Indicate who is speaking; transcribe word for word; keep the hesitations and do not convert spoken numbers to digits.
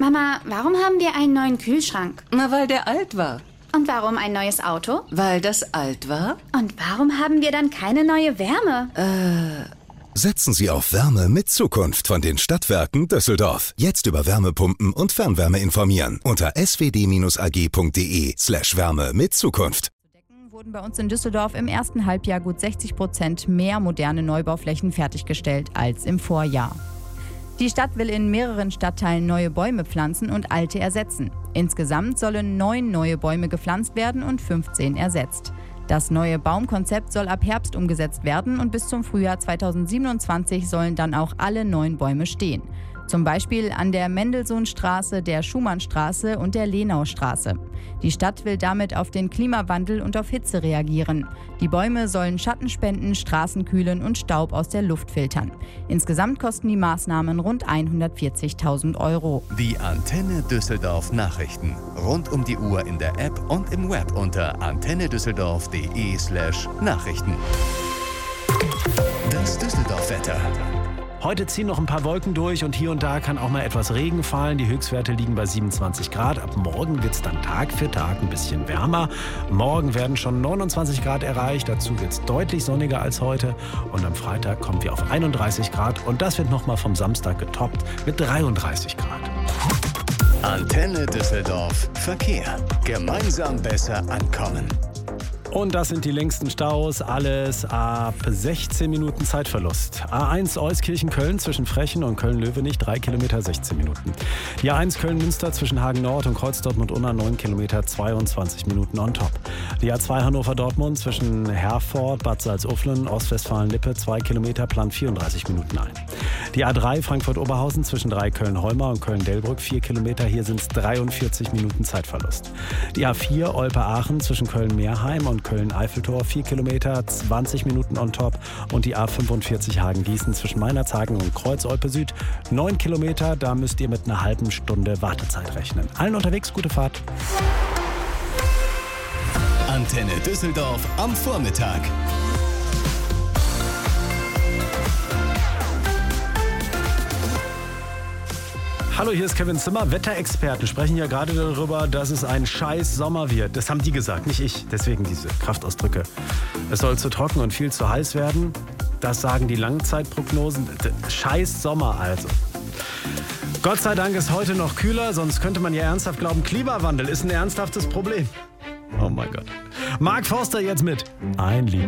Speaker 1: Mama, warum haben wir einen neuen Kühlschrank?
Speaker 2: Na, weil der alt war.
Speaker 1: Und warum ein neues Auto?
Speaker 2: Weil das alt war.
Speaker 1: Und warum haben wir dann keine neue Wärme?
Speaker 2: Äh...
Speaker 3: Setzen Sie auf Wärme mit Zukunft von den Stadtwerken Düsseldorf. Jetzt über Wärmepumpen und Fernwärme informieren unter s w d a g punkt d e slash Wärme mit Zukunft.
Speaker 4: Wurden bei uns in Düsseldorf im ersten Halbjahr gut sechzig Prozent mehr moderne Neubauflächen fertiggestellt als im Vorjahr. Die Stadt will in mehreren Stadtteilen neue Bäume pflanzen und alte ersetzen. Insgesamt sollen neun neue Bäume gepflanzt werden und fünfzehn ersetzt. Das neue Baumkonzept soll ab Herbst umgesetzt werden und bis zum Frühjahr zweitausendsiebenundzwanzig sollen dann auch alle neun Bäume stehen. Zum Beispiel an der Mendelssohnstraße, der Schumannstraße und der Lenaustraße. Die Stadt will damit auf den Klimawandel und auf Hitze reagieren. Die Bäume sollen Schatten spenden, Straßen kühlen und Staub aus der Luft filtern. Insgesamt kosten die Maßnahmen rund hundertvierzigtausend Euro.
Speaker 5: Die Antenne Düsseldorf Nachrichten. Rund um die Uhr in der App und im Web unter antennedüsseldorf punkt de slash Nachrichten. Das Düsseldorf-Wetter.
Speaker 6: Heute ziehen noch ein paar Wolken durch und hier und da kann auch mal etwas Regen fallen. Die Höchstwerte liegen bei siebenundzwanzig Grad. Ab morgen wird es dann Tag für Tag ein bisschen wärmer. Morgen werden schon neunundzwanzig Grad erreicht. Dazu wird es deutlich sonniger als heute. Und am Freitag kommen wir auf einunddreißig Grad. Und das wird nochmal vom Samstag getoppt mit dreiunddreißig Grad.
Speaker 5: Antenne Düsseldorf Verkehr. Gemeinsam besser ankommen.
Speaker 6: Und das sind die längsten Staus, alles ab sechzehn Minuten Zeitverlust. A eins Euskirchen-Köln zwischen Frechen und Köln-Löwenich, drei Kilometer, sechzehn Minuten. Die A eins Köln-Münster zwischen Hagen-Nord und Kreuz-Dortmund-Unna, neun Kilometer, zweiundzwanzig Minuten on top. Die A zwei Hannover-Dortmund zwischen Herford, Bad Salzuflen, Ostwestfalen-Lippe, zwei Kilometer, plant vierunddreißig Minuten ein. Die A drei Frankfurt-Oberhausen zwischen drei Köln-Holmer und Köln-Delbrück, vier Kilometer, hier sind es dreiundvierzig Minuten Zeitverlust. Die A vier Olpe-Aachen zwischen Köln-Meerheim und Köln-Eiffeltor, vier Kilometer, zwanzig Minuten on top. Und die A fünfundvierzig Hagen-Gießen zwischen Meinerzhagen und Kreuz-Olpe-Süd, neun Kilometer, da müsst ihr mit einer halben Stunde Wartezeit rechnen. Allen unterwegs, gute Fahrt.
Speaker 5: Antenne Düsseldorf am Vormittag.
Speaker 6: Hallo, hier ist Kevin Zimmer. Wetterexperten sprechen ja gerade darüber, dass es ein scheiß Sommer wird. Das haben die gesagt, nicht ich. Deswegen diese Kraftausdrücke. Es soll zu trocken und viel zu heiß werden. Das sagen die Langzeitprognosen. Scheiß Sommer also. Gott sei Dank ist heute noch kühler, sonst könnte man ja ernsthaft glauben, Klimawandel ist ein ernsthaftes Problem. Oh mein Gott. Mark Forster jetzt mit Ein Lied.